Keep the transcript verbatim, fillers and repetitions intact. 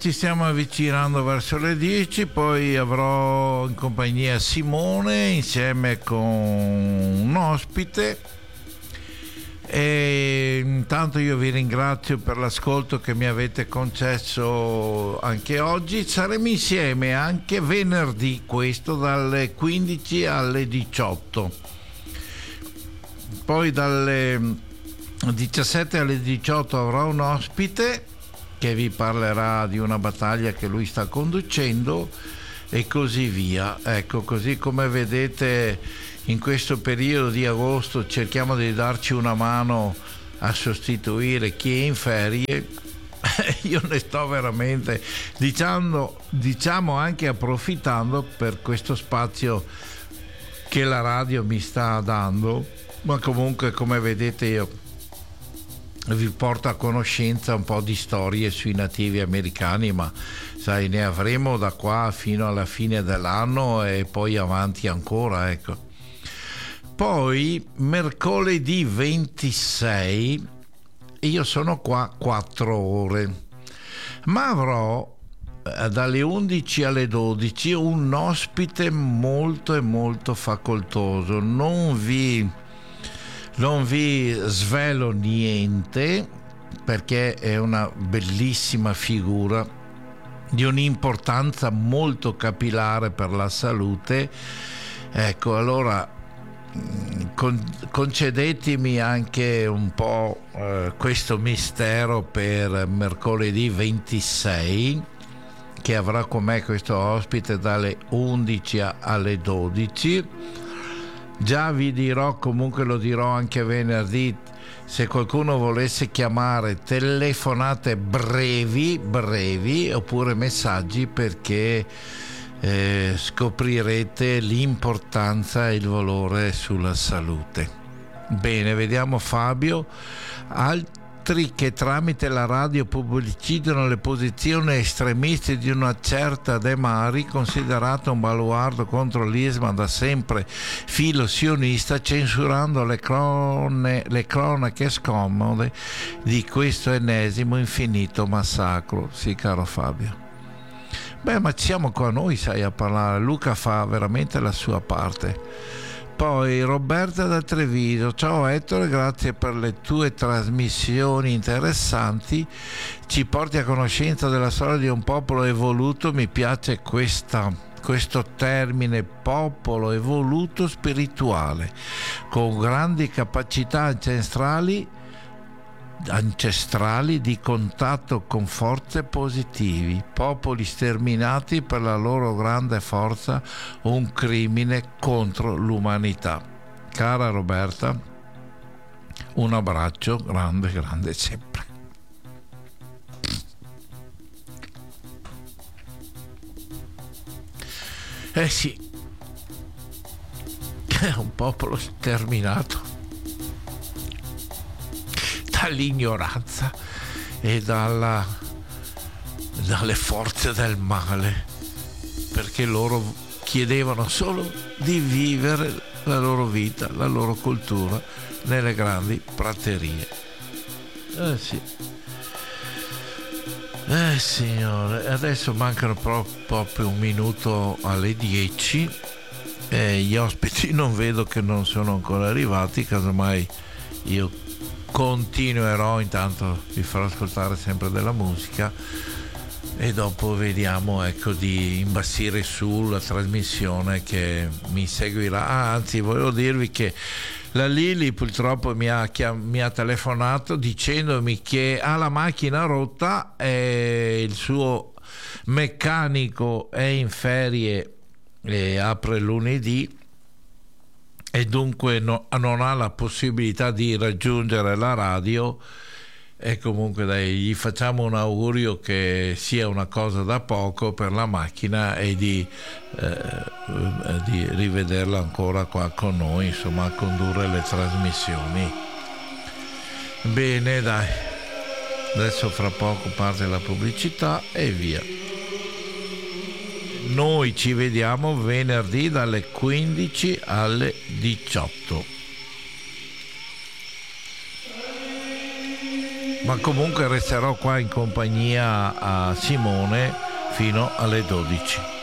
ci stiamo avvicinando verso le dieci, poi avrò in compagnia Simone insieme con un ospite. E intanto io vi ringrazio per l'ascolto che mi avete concesso anche oggi. Saremo insieme anche venerdì, questo dalle quindici alle diciotto, poi dalle diciassette alle diciotto avrò un ospite che vi parlerà di una battaglia che lui sta conducendo e così via. Ecco, così come vedete in questo periodo di agosto cerchiamo di darci una mano a sostituire chi è in ferie. Io ne sto veramente diciamo, diciamo anche approfittando per questo spazio che la radio mi sta dando, ma comunque come vedete io vi porto a conoscenza un po' di storie sui nativi americani, ma sai, ne avremo da qua fino alla fine dell'anno e poi avanti ancora, ecco. Poi mercoledì ventisei io sono qua quattro ore, ma avrò eh, dalle undici alle dodici un ospite molto e molto facoltoso. Non vi non vi svelo niente perché è una bellissima figura di un'importanza molto capillare per la salute. Ecco, allora con, concedetemi anche un po' eh, questo mistero per mercoledì ventisei, che avrà con me questo ospite dalle undici alle dodici. Già vi dirò, comunque lo dirò anche venerdì, se qualcuno volesse chiamare, telefonate brevi, brevi oppure messaggi, perché eh, scoprirete l'importanza e il valore sulla salute. Bene, vediamo Fabio. Altri che tramite la radio pubblicizzano le posizioni estremiste di una certa De Mari, considerata un baluardo contro l'Islam da sempre filo sionista, censurando le, crone, le cronache scomode di questo ennesimo infinito massacro. Sì, caro Fabio. Beh, ma siamo qua noi, sai, a parlare. Luca fa veramente la sua parte. Poi Roberta da Treviso: ciao Ettore, grazie per le tue trasmissioni interessanti, ci porti a conoscenza della storia di un popolo evoluto. Mi piace questa, questo termine, popolo evoluto spirituale, con grandi capacità ancestrali ancestrali di contatto con forze positivi, popoli sterminati per la loro grande forza, un crimine contro l'umanità. Cara Roberta, un abbraccio grande grande sempre. Eh sì, è un popolo sterminato dall'ignoranza e dalla, dalle forze del male, perché loro chiedevano solo di vivere la loro vita, la loro cultura nelle grandi praterie. Eh sì. Eh signore, adesso mancano pro- proprio un minuto alle dieci e gli ospiti non vedo che non sono ancora arrivati, casomai io continuerò, intanto vi farò ascoltare sempre della musica e dopo vediamo, ecco, di imbastire sulla trasmissione che mi seguirà. Ah, anzi, volevo dirvi che la Lili purtroppo mi ha, chiam- mi ha telefonato dicendomi che ha la macchina rotta e il suo meccanico è in ferie e apre lunedì e dunque no, non ha la possibilità di raggiungere la radio. E comunque dai, gli facciamo un augurio che sia una cosa da poco per la macchina e di, eh, di rivederla ancora qua con noi, insomma, a condurre le trasmissioni. Bene, dai, adesso fra poco parte la pubblicità e via. Noi ci vediamo venerdì dalle quindici alle diciotto. ma comunque resterò qua in compagnia a Simone fino alle dodici.